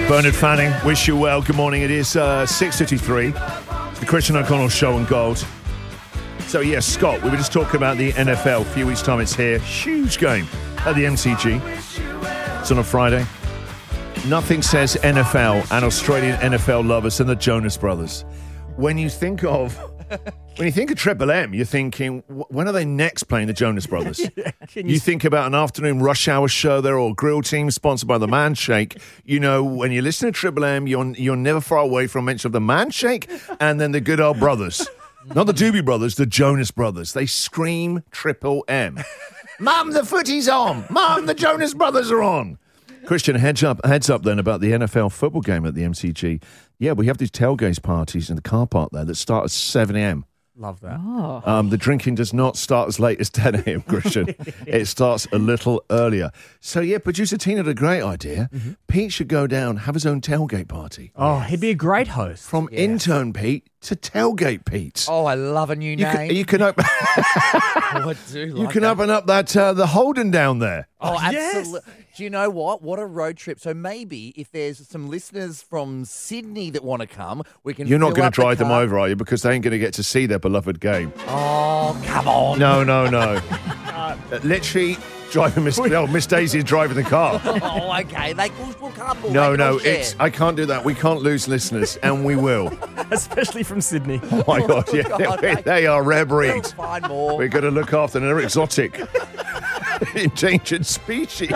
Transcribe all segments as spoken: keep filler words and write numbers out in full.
Bernard Fanning, wish you well. Good morning. It is uh, six fifty-three. It's the Christian O'Connell Show on Gold. So, yes, Scott, we were just talking about the N F L. A few weeks' time it's here. Huge game at the M C G. It's on a Friday. Nothing says N F L and Australian N F L lovers than the Jonas Brothers. When you think of... When you think of Triple M, you're thinking, when are they next playing the Jonas Brothers? yeah, you, you think about an afternoon rush hour show there or grill team sponsored by the Manshake. You know, when you listen to Triple M, you're, you're never far away from mention of the Manshake and then the good old brothers. Not the Doobie Brothers, the Jonas Brothers. They scream Triple M. Mum, the footy's on. Mum, the Jonas Brothers are on. Christian, heads up, heads up then about the N F L football game at the M C G. Yeah, we have these tailgate parties in the car park there that start at seven a.m. Love that. Oh. Um, the drinking does not start as late as ten a.m., Christian. It starts a little earlier. So, yeah, producer Tina had a great idea. Mm-hmm. Pete should go down, have his own tailgate party. Oh, he'd be a great host. From yes. intern Pete to tailgate Pete. Oh, I love a new you name. Can, you can open. oh, I do like You can that. open up that uh, the Holden down there. Oh, yes. absolutely. Do you know what? What a road trip. So maybe if there's some listeners from Sydney that want to come, we can You're not fill going up to drive the them car. over, are you? Because they ain't going to get to see their beloved game. Oh, come on. No, no, no. uh, literally driving Miss, no, Miss Daisy is driving the car. oh, okay. They will we'll carpool. No, they can no, all share. it's I can't do that. We can't lose listeners, and we will. Especially from Sydney. Oh, my God, yeah. Oh, God, they, they- they are rare breed. We'll find more. We're going to look after them. They're exotic. Endangered species.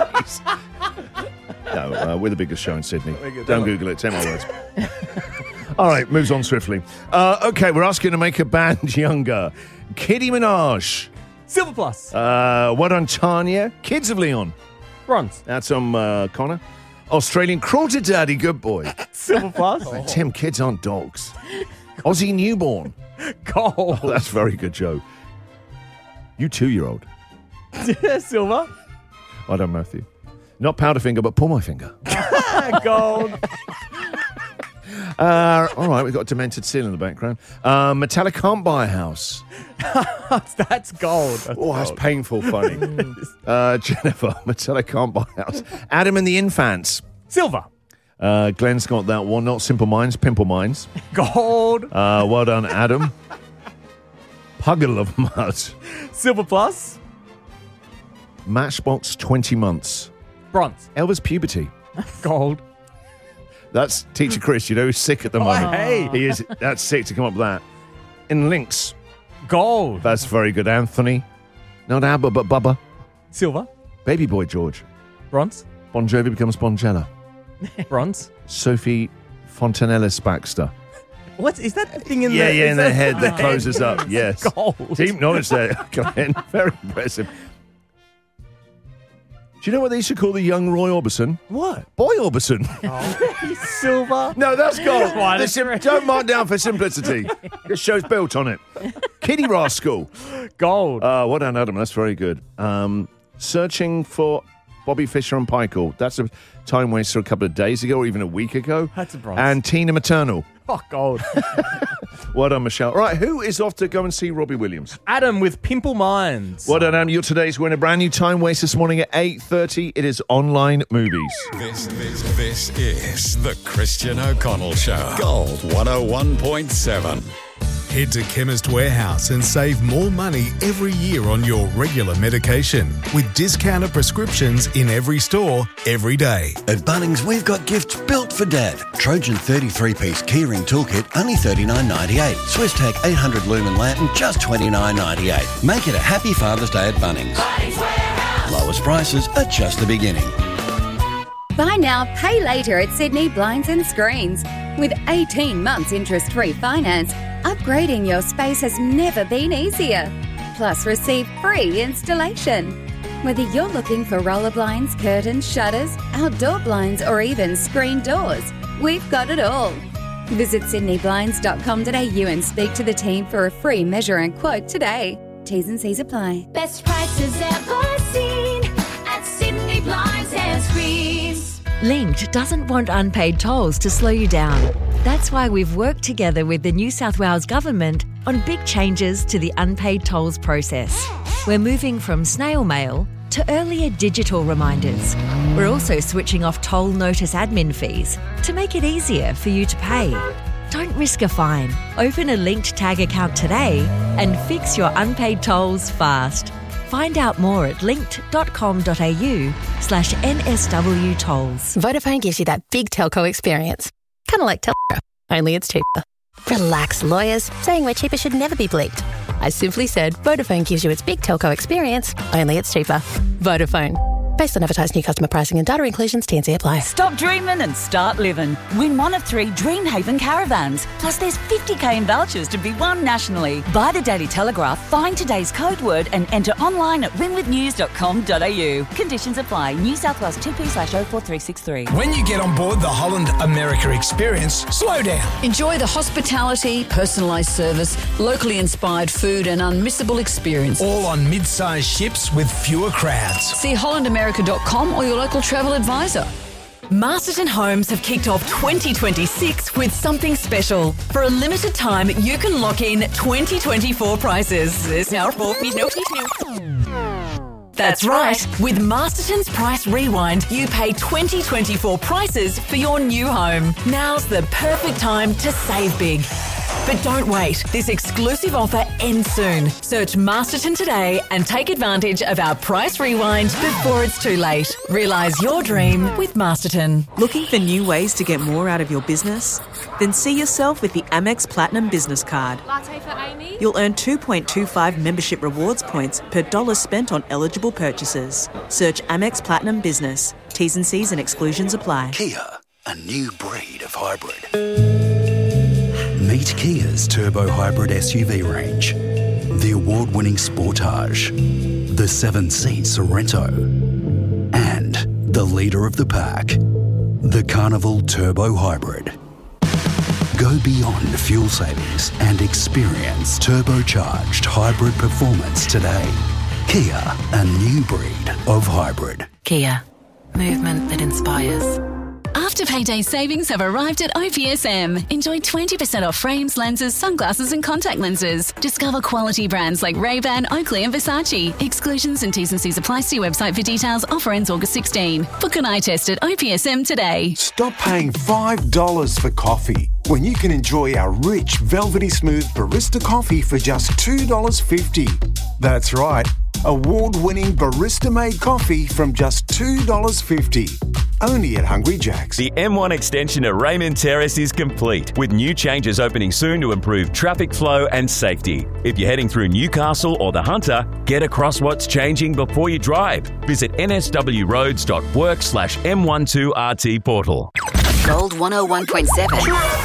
No, uh, we're the biggest show in Sydney. Don't Google it. Take my words. All right, moves on swiftly. Uh, okay, we're asking to make a band younger. Kitty Minaj. Silver Plus. Uh, what on Tanya? Kids of Leon. Bronze. That's on uh, Connor. Australian Cruelty Daddy, good boy. Silver Plus. Oh. Tim, kids aren't dogs. Aussie Newborn. Gold. Oh, that's very good, Joe. You two-year-old. Silver. I don't, Matthew. Not Powderfinger, but Pull My Finger. Gold. Uh, all right, we've got a demented seal in the background. Uh, Metallic Can't Buy a House. That's gold. That's Oh, that's gold. painful funny. uh, Jennifer, Metallic Can't Buy a House. Adam and the Infants. Silver. Uh, Glenn's got that one. Not Simple Minds, Pimple Minds. Gold. Uh, well done, Adam. Puddle of Mud. Silver Plus. Matchbox twenty months. Bronze. Elvis Puberty. Gold. That's Teacher Chris, you know, who's sick at the moment. hey. He is. That's sick to come up with that. In Links. Gold. That's very good. Anthony. Not Abba, but Bubba. Silver. Baby Boy George. Bronze. Bon Jovi becomes Bongella. Bronze. Sophie Fontanellis Baxter. What is that the thing in Yeah, the yeah, is in the that head the that closes up. Yes. Gold. Deep knowledge there. Glenn. Very impressive. Do you know what they used to call the young Roy Orbison? What? Boy Orbison. Silver. No, that's gold. Why, The that's sim- correct. don't mark down for simplicity. This show's built on it. Kitty Rascal. Gold. Uh, well done, Adam. That's very good. Um, searching for Bobby Fischer and Pikel. That's a time waster a couple of days ago or even a week ago. That's a bronze. And Tina Maternal. Oh, gold. Well done, Michelle. Right, who is off to go and see Robbie Williams? Adam with Pimple Minds. Well done, Adam. You're today's winner. Brand new time waste this morning at eight thirty. It is online movies. This, this, this is the Christian O'Connell Show. Gold one oh one point seven. Head to Chemist Warehouse and save more money every year on your regular medication with discounted prescriptions in every store, every day. At Bunnings, we've got gifts built for Dad. Trojan thirty-three piece keyring toolkit, only thirty-nine ninety-eight. SwissTech eight hundred lumen lantern, just twenty-nine ninety-eight. Make it a happy Father's Day at Bunnings. Bunnings Warehouse. Lowest prices are just the beginning. Buy now, pay later at Sydney Blinds and Screens. With eighteen months interest-free finance, upgrading your space has never been easier. Plus, receive free installation. Whether you're looking for roller blinds, curtains, shutters, outdoor blinds, or even screen doors, we've got it all. Visit sydney blinds dot com dot a u and speak to the team for a free measure and quote today. T's and C's apply. Best prices ever seen at Sydney Blinds and Screens. Linked doesn't want unpaid tolls to slow you down. That's why we've worked together with the New South Wales Government on big changes to the unpaid tolls process. We're moving from snail mail to earlier digital reminders. We're also switching off toll notice admin fees to make it easier for you to pay. Don't risk a fine. Open a linked tag account today and fix your unpaid tolls fast. Find out more at linked.com.au slash NSW tolls. Vodafone gives you that big telco experience. Kind of like Telstra, only it's cheaper. Relax, lawyers. Saying we're cheaper should never be bleeped. I simply said Vodafone gives you its big telco experience, only it's cheaper. Vodafone. Based on advertised new customer pricing and data inclusions, T and C apply. Stop dreaming and start living. Win one of three Dreamhaven caravans. Plus there's fifty k in vouchers to be won nationally. Buy the Daily Telegraph, find today's code word and enter online at win with news dot com dot a u. Conditions apply. New South Wales T P slash oh four three six three. When you get on board the Holland America experience, slow down. Enjoy the hospitality, personalised service, locally inspired food and unmissable experience. All on mid-sized ships with fewer crowds. See holland america dot com or your local travel advisor. Masterton Homes have kicked off twenty twenty-six with something special. For a limited time, you can lock in twenty twenty-four prices. There's now four That's right. With Masterton's Price Rewind, you pay twenty twenty-four prices for your new home. Now's the perfect time to save big. But don't wait. This exclusive offer ends soon. Search Masterton today and take advantage of our Price Rewind before it's too late. Realise your dream with Masterton. Looking for new ways to get more out of your business? Then see yourself with the Amex Platinum Business Card. Latte for Amy? You'll earn two point two five membership rewards points per dollar spent on eligible purchases. Search Amex Platinum Business. T's and C's and exclusions apply. Kia, a new breed of hybrid. Meet Kia's turbo hybrid S U V range. The award-winning Sportage, the seven-seat Sorrento, and the leader of the pack, the Carnival Turbo Hybrid. Go beyond fuel savings and experience turbocharged hybrid performance today. Kia, a new breed of hybrid. Kia, movement that inspires. Afterpay Day savings have arrived at O P S M. Enjoy twenty percent off frames, lenses, sunglasses and contact lenses. Discover quality brands like Ray-Ban, Oakley and Versace. Exclusions and T's and C's apply. See website for details. Offer ends August sixteenth. Book an eye test at O P S M today. Stop paying five dollars for coffee when you can enjoy our rich, velvety smooth barista coffee for just two dollars fifty. That's right, award-winning barista-made coffee from just two dollars fifty. Only at Hungry Jack's. The M one extension at Raymond Terrace is complete, with new changes opening soon to improve traffic flow and safety. If you're heading through Newcastle or the Hunter, get across what's changing before you drive. Visit n s w roads dot work slash m twelve r t portal. Gold one oh one point seven.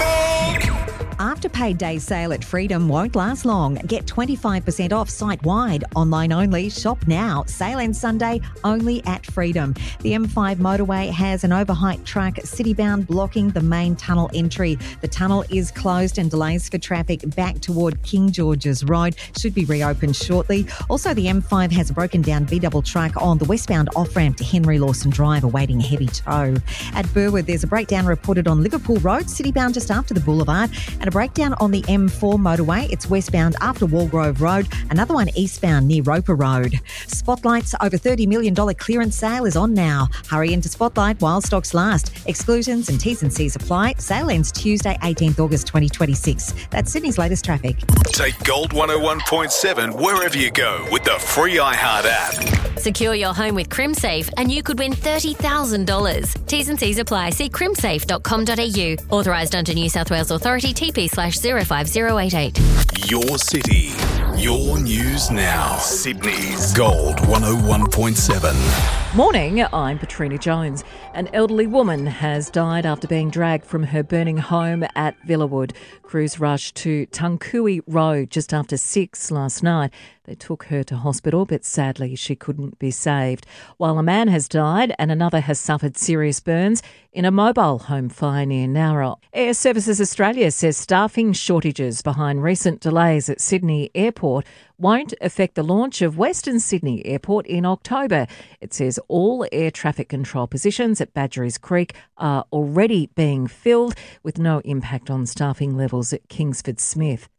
Afterpay Day sale at Freedom won't last long. Get twenty-five percent off site-wide. Online only. Shop now. Sale ends Sunday only at Freedom. The M five motorway has an overheight track city-bound blocking the main tunnel entry. The tunnel is closed and delays for traffic back toward King George's Road should be reopened shortly. Also, the M five has a broken-down V-double track on the westbound off-ramp to Henry Lawson Drive awaiting a heavy tow. At Burwood, there's a breakdown reported on Liverpool Road, city-bound just after the boulevard, and a breakdown on the M four motorway. It's westbound after Walgrove Road. Another one eastbound near Roper Road. Spotlight's over thirty million dollars clearance sale is on now. Hurry into Spotlight while stocks last. Exclusions and T's and C's apply. Sale ends Tuesday, eighteenth August twenty twenty-six. That's Sydney's latest traffic. Take Gold one oh one point seven wherever you go with the free iHeart app. Secure your home with CrimSafe and you could win thirty thousand dollars. T's and C's apply. See crimsafe dot com dot a u. Authorised under New South Wales Authority T P slash zero five zero eight eight. Your city, your news now. Sydney's Gold one oh one point seven. Morning, I'm Patrina Jones. An elderly woman has died after being dragged from her burning home at Villawood. Crews rushed to Tunkui Road just after six last night. They took her to hospital, but sadly she couldn't be saved. While a man has died and another has suffered serious burns in a mobile home fire near Nowra. Air Services Australia says staffing shortages behind recent delays at Sydney Airport won't affect the launch of Western Sydney Airport in October. It says all air traffic control positions at Badgerys Creek are already being filled with no impact on staffing levels at Kingsford Smith.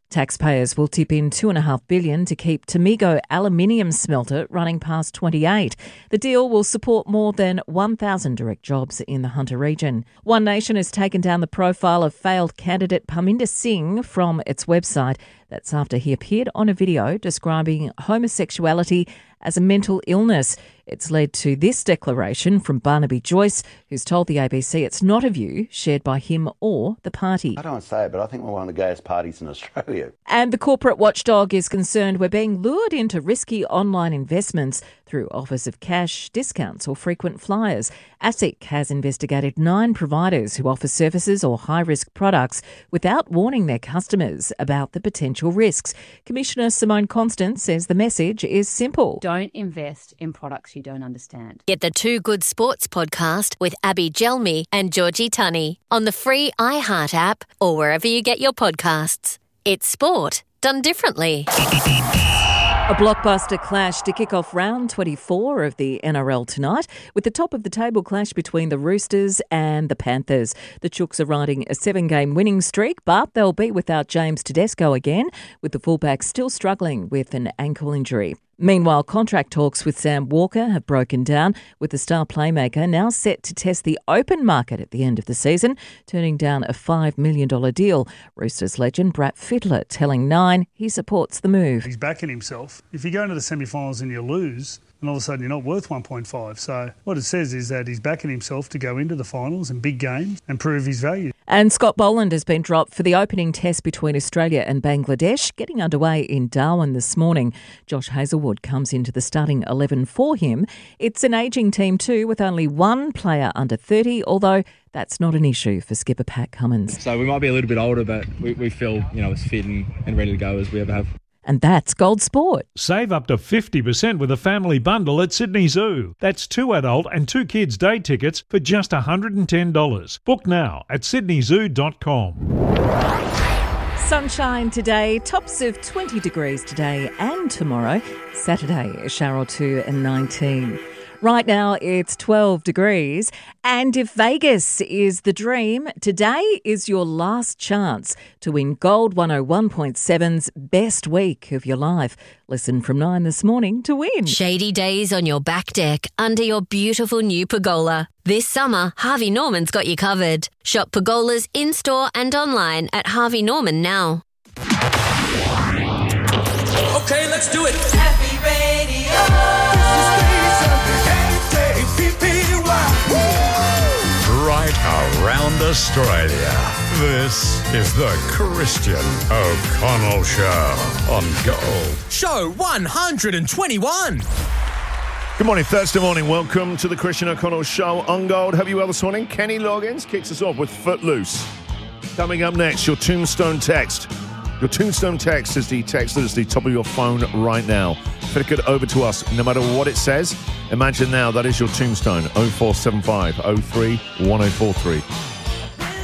Taxpayers will tip in two point five billion dollars to keep Tomigo aluminium smelter running past twenty-eight. The deal will support more than one thousand direct jobs in the Hunter region. One Nation has taken down the profile of failed candidate Parminder Singh from its website. That's after he appeared on a video describing homosexuality as a mental illness. It's led to this declaration from Barnaby Joyce, who's told the A B C it's not a view shared by him or the party. I don't want to say it, but I think we're one of the gayest parties in Australia. And the corporate watchdog is concerned we're being lured into risky online investments through offers of cash, discounts or frequent flyers. ASIC has investigated nine providers who offer services or high-risk products without warning their customers about the potential risks. Commissioner Simone Constant says the message is simple. Don't invest in products you don't understand. Get the Two Good Sports podcast with Abby Gelmi and Georgie Tunney on the free iHeart app or wherever you get your podcasts. It's sport done differently. A blockbuster clash to kick off round twenty-four of the N R L tonight with the top-of-the-table clash between the Roosters and the Panthers. The Chooks are riding a seven-game winning streak, but they'll be without James Tedesco again, with the fullback still struggling with an ankle injury. Meanwhile, contract talks with Sam Walker have broken down, with the star playmaker now set to test the open market at the end of the season, turning down a five million dollars deal. Roosters legend Brett Fittler telling Nine he supports the move. He's backing himself. If you go into the semi-finals and you lose, and all of a sudden you're not worth one point five. So what it says is that he's backing himself to go into the finals and big games and prove his value. And Scott Boland has been dropped for the opening test between Australia and Bangladesh, getting underway in Darwin this morning. Josh Hazelwood comes into the starting eleven for him. It's an ageing team too, with only one player under thirty, although that's not an issue for skipper Pat Cummins. So we might be a little bit older, but we, we feel, you know, as fit and, and ready to go as we ever have. And that's Gold Sport. Save up to fifty percent with a family bundle at Sydney Zoo. That's two adult and two kids day tickets for just one hundred ten dollars. Book now at sydney zoo dot com. Sunshine today, tops of twenty degrees today and tomorrow. Saturday, a shower or two and nineteen. Right now it's twelve degrees, and if Vegas is the dream, today is your last chance to win Gold one oh one point seven's best week of your life. Listen from nine this morning to win. Shady days on your back deck under your beautiful new pergola. This summer, Harvey Norman's got you covered. Shop pergolas in-store and online at Harvey Norman now. Okay, let's do it. Happy Radio. Right around Australia. This is the Christian O'Connell Show on Gold. Show one hundred twenty-one. Good morning, Thursday morning. Welcome to the Christian O'Connell Show on Gold. Have you well this morning? Kenny Loggins kicks us off with Footloose. Coming up next, your Tombstone text. Your Tombstone text is the text that is the top of your phone right now. Flick it over to us, no matter what it says. Imagine now that is your Tombstone, oh four seven five oh three one oh four three.